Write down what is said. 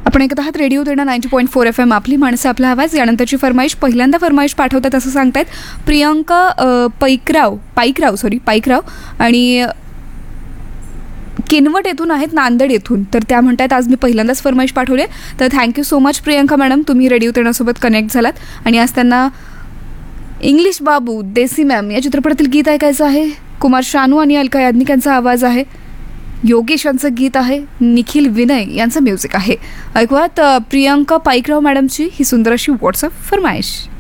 आपण ऐकत आहात रेडिओ देणं 90.4 FM आपली माणसं आपला आवाज. यानंतरची फरमाईश पहिल्यांदा फरमाईश पाठवतात असं सांगतायत प्रियंका पाईकराव आणि किनवट येथून आहेत, नांदेड येथून. तर त्या म्हणतात आज मी पहिल्यांदाच फरमाईश पाठवले. तर thank you so much Priyanka madam, तुम्ही रेडिओ देण्यासोबत कनेक्ट झालात. आणि आज त्यांना इंग्लिश बाबू देसी मॅम या चित्रपटातील गीत ऐकायचं आहे. कुमार शानू आणि अलका याज्ञिक यांचा आवाज आहे, योगेश यांचं गीत आहे, निखिल विनय यांचं म्युझिक आहे. ऐकूयात प्रियंका पाईकराव मॅडमची ही सुंदर अशी व्हॉट्सअप फरमाईश.